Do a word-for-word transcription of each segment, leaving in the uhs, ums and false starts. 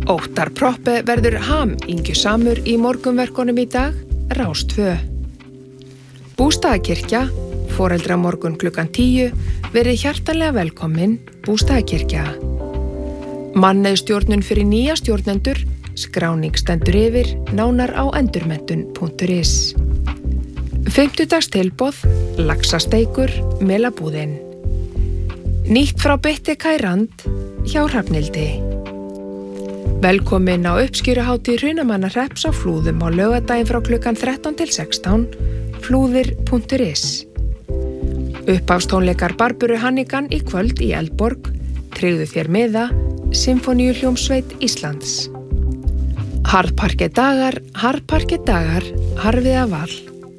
Óttar Proppe verður hamingju samur í morgunverkunum í dag, Rás tvö. Bústaðakirkja, foreldramorgun klukkan tíu, verið hjartanlega velkomin, Bústaðakirkja. Mannauðstjórnun fyrir nýja stjórnendur, skráning stendur yfir, nánar á endurmenntun punktur is. Fimmtudags tilboð, laxasteikur, melabúðin. Nýtt frá Bitti Kærand, hjá Hrafnildi. Velkomin á uppskýruhátíð Hrunamannahrepps á Flúðum á laugardaginn frá klukkan þrettán til sextán, flúðir punktur is. Upphafstónleikar Barburu Hannigan í kvöld í Eldborg, tryggðu þér miða, Sinfoníuhljómsveit Íslands. Harðparket dagar, harðparket dagar, harfiða val.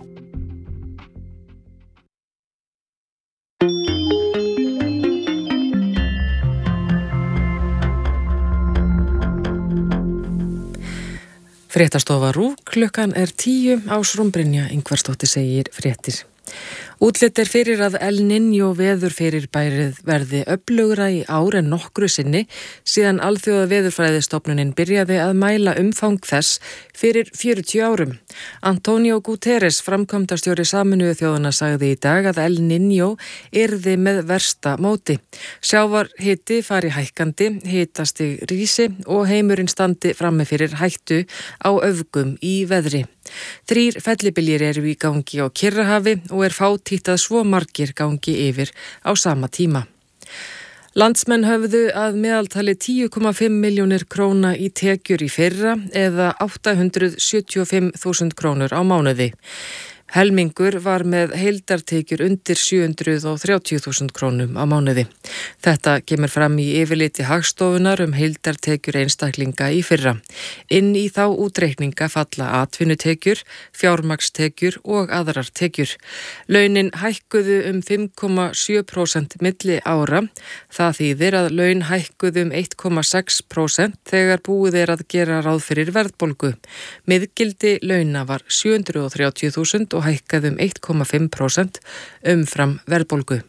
Fréttastofa RÚV, klukkan er tíu, Ásrún Brynja Ingvarsdóttir segir fréttir. Útlit er fyrir að El Niño veðurfyrirbærið verði öflugra í ár en nokkru sinni síðan alþjóða veðurfræðistofnunin byrjaði að mæla umfang þess fyrir fjörutíu árum. Antonio Guterres, framkvæmdastjóri Sameinuðu þjóðanna, sagði í dag að El Niño yrði með versta móti. Sjávarhiti fari hækkandi, hitastig rísi og heimurinn standi frammi fyrir hættu á öfgum í veðri. Þrír fellibyljir eru í gangi á Kyrrahafi og er fátítt að svo margir gangi yfir á sama tíma. Landsmenn höfðu að meðaltali tíu komma fimm milljónir króna í tekjur í fyrra eða átta hundruð sjötíu og fimm þúsund krónur á mánuði. Helmingur var með heildartekjur undir sjö hundruð þrjátíu þúsund krónum á mánuði. Þetta kemur fram í yfirliti Hagstofunnar um heildartekjur einstaklinga í fyrra. Inn í þá útreikninga falla atvinnutekjur, fjármagnstekjur og aðrar tekjur. Launin hækkuðu um fimm komma sjö prósent milli ára. Það þýðir að laun hækkuðu um eitt komma sex prósent þegar búið er að gera ráð fyrir verðbólgu. Miðgildi launa var sjö hundruð þrjátíu þúsund og hækkaði um eitt komma fimm prósent umfram verðbólgu.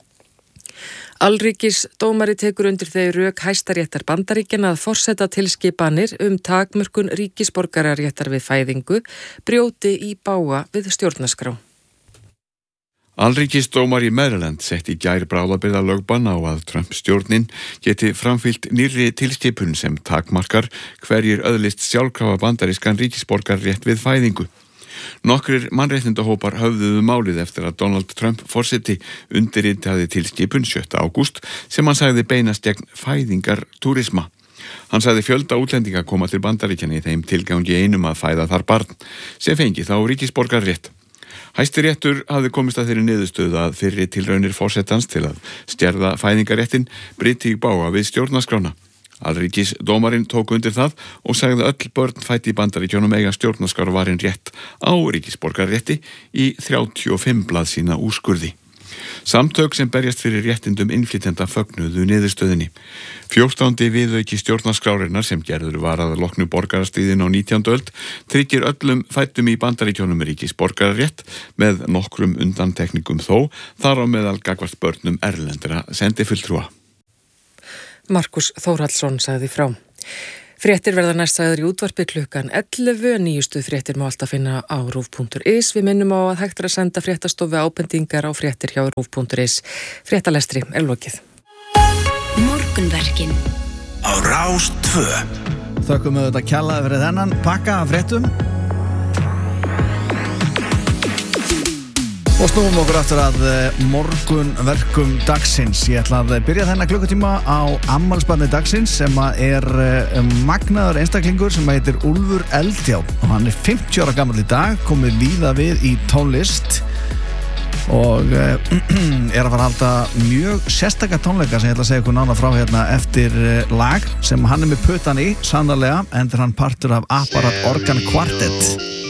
Alríkis dómari tekur undir þau rök Hæstaréttar Bandaríkjanna að forseta tilskipanir um takmörkun ríkisborgararéttar við fæðingu brjóti í bága við stjórnarskrá. Alríkisdómari í Maryland setti í gær bráðabirgðalögbann á að Trump-stjórnin geti framfylgt nýrri tilskipun sem takmarkar hverjir öðlist sjálfkrafa bandarískan ríkisborgararétt við fæðingu. Nokkrir mannréttindahópar höfðuðu málið eftir að Donald Trump forseti undirritaði tilskipun sjötta ágúst sem hann sagði beinast gegn fæðingartúrisma. Hann sagði fjölda útlendinga koma til Bandaríkjanna í þeim tilgangi einum að fæða þar barn sem fengi þá ríkisborgararétt. Hæstiréttur hafði komist að þeirri niðurstöðu að fyrri tilraunir forsetans til að stjerða fæðingaréttin bryti í bága við stjórnarskrána. Alríkisdómarinn tók undir það og sagði að öll börn fædd í Bandaríkjunum eiga stjórnarskrárvarinn rétt á ríkisborgararétti í þrjátíu og fimm blaðsíðna úrskurði. Samtök sem berjast fyrir réttindum innflytjenda fögnuðu niðurstöðinni. fjórtándi viðauki stjórnarskrárinnar sem gerður var að loknu borgarastríðin á nítjándu öld tryggir öllum fæddum í Bandaríkjunum ríkisborgararétt með nokkrum undantekningum þó, þar á meðal gagnvart börnum erlendra sendifulltrúa. Markus Þórhallsson sagði frá. Fréttir verða næst sagður í útvarpi klukkan ellefu, nýjustu fréttir má alltaf finna á rúv punktur is. Við minnum á að hægt er að senda fréttastofu ábendingar á fréttir hjá rúv punktur is. Fréttalestri er lokið. Morgunverkin á Rás tvö. Þökkum við þetta kjallaði fyrir þennan pakka af fréttum. Og snúum okkur aftur að morgunverkum dagsins. Ég ætla að byrja þennan klukkutíma á afmælisbarni dagsins sem er magnaður einstaklingur sem heitir Úlfur Eldjárn og hann er fimmtíu ára gamall í dag, komið líða við í tónlist og er að fara að halda mjög sérstaka tónleika sem ég ætla að segja ykkur nána frá hérna eftir lag sem hann er með puttan í, sannarlega, endur hann partur af Apparat Organ Quartet.